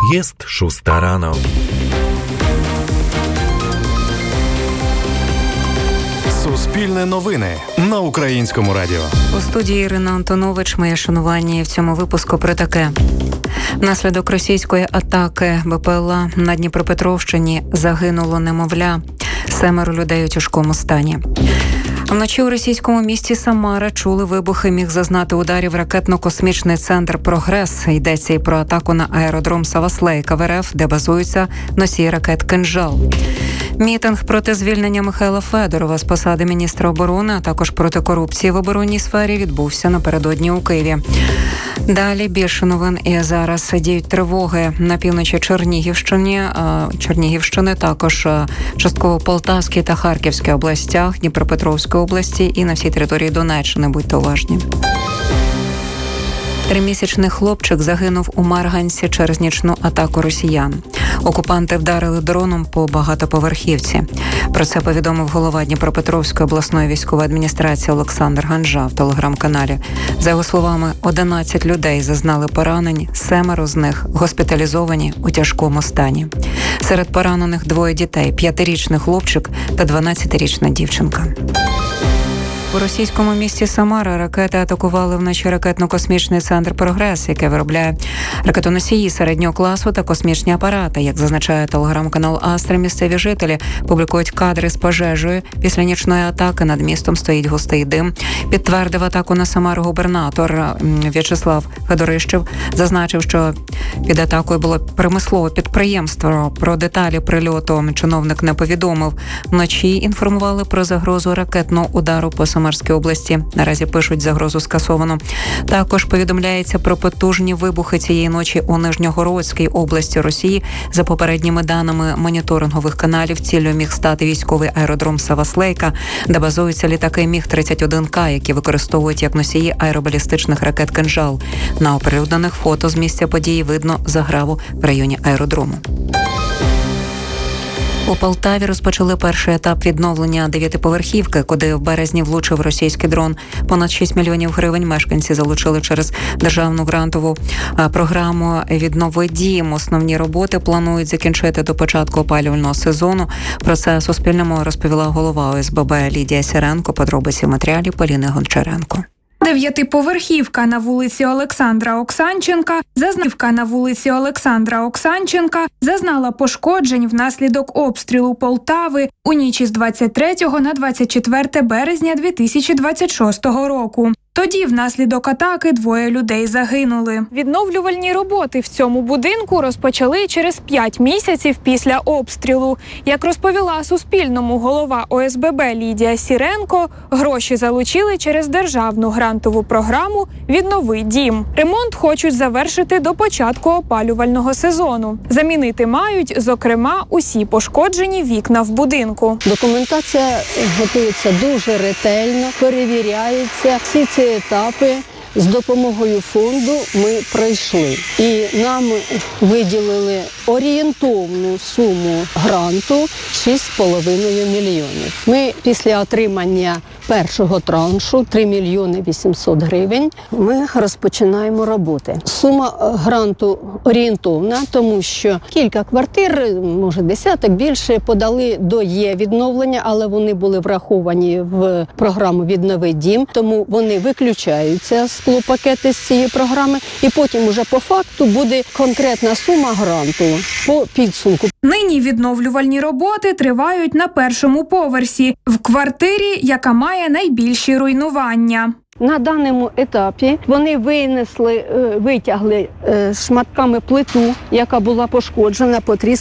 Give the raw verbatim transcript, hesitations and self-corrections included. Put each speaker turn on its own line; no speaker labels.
Jest szósta rano.
Суспільне новини на Українському радіо.
У студії Ірина Антонович. Моє шанування в цьому випуску про таке. Внаслідок російської атаки БПЛА на Дніпропетровщині загинуло немовля. Семеро людей у тяжкому стані. Вночі у російському місті Самара чули вибухи, міг зазнати ударів ракетно-космічний центр «Прогрес». Йдеться і про атаку на аеродром Саваслейка в РФ, де базується носій ракет «Кинжал». Мітинг проти звільнення Михайла Федорова з посади міністра оборони, а також проти корупції в оборонній сфері відбувся напередодні у Києві. Далі більше новин. І зараз діють тривоги на півночі Чернігівщини, Чернігівщини, також частково Полтавській та Харківській областях, Дніпропетровської області і на всій території Донеччини. Будьте уважні. Тримісячний хлопчик загинув у Марганці через нічну атаку росіян. Окупанти вдарили дроном по багатоповерхівці. Про це повідомив голова Дніпропетровської обласної військової адміністрації Олександр Ганжа в телеграм-каналі. За його словами, одинадцять людей зазнали поранень, семеро з них госпіталізовані у тяжкому стані. Серед поранених двоє дітей – п'ятирічний хлопчик та дванадцятирічна дівчинка. У російському місті Самара ракети атакували вночі ракетно-космічний центр «Прогрес», який виробляє ракетоносії середнього класу та космічні апарати. Як зазначає телеграм-канал «Астра», місцеві жителі публікують кадри з пожежею. Після нічної атаки над містом стоїть густий дим. Підтвердив атаку на Самару губернатор В'ячеслав Федорищев. Зазначив, що під атакою було промислове підприємство. Про деталі прильоту чиновник не повідомив. Вночі інформували про загрозу ракетного удару по Самарській області. Наразі пишуть, загрозу скасовано. Також повідомляється про потужні вибухи цієї ночі у Нижньогородській області Росії. За попередніми даними моніторингових каналів, ціллю міг стати військовий аеродром Саваслейка, де базуються літаки Міг тридцять один К, які використовують як носії аеробалістичних ракет «Кинжал». На оприлюднених фото з місця події видно заграву в районі аеродрому. У Полтаві розпочали перший етап відновлення дев'ятиповерхівки, куди в березні влучив російський дрон. Понад шість мільйонів гривень мешканці залучили через державну грантову програму «Віднови дім». Основні роботи планують закінчити до початку опалювального сезону. Про це Суспільному розповіла голова О С Б Б Лідія Сіренко. Подробиці в матеріалі Поліни Гончаренко.
Дев'ятиповерхівка на вулиці Олександра Оксанченка, зазнавка на вулиці Олександра Оксанченка зазнала пошкоджень внаслідок обстрілу Полтави у ніч із двадцять третього на двадцять четверте березня дві тисячі двадцять шостого року. Тоді внаслідок атаки двоє людей загинули. Відновлювальні роботи в цьому будинку розпочали через п'ять місяців після обстрілу. Як розповіла Суспільному голова О С Б Б Лідія Сіренко, гроші залучили через державну грантову програму «Віднови дім». Ремонт хочуть завершити до початку опалювального сезону. Замінити мають, зокрема, усі пошкоджені вікна в будинку.
Документація готується дуже ретельно, перевіряється. Всі ці етапи з допомогою фонду ми пройшли. І нам виділили орієнтовну суму гранту шість з половиною мільйонів. Ми після отримання першого траншу три мільйони вісімсот гривень ми розпочинаємо роботи. Сума гранту орієнтовна, тому що кілька квартир, може десяток більше, подали до Є-відновлення, але вони були враховані в програму «Віднови дім», тому вони виключаються з склопакети з цієї програми, і потім уже по факту буде конкретна сума гранту по підсумку.
Нині відновлювальні роботи тривають на першому поверсі, в квартирі, яка має найбільші руйнування.
На даному етапі вони винесли, витягли шматками плиту, яка була пошкоджена, потріскана.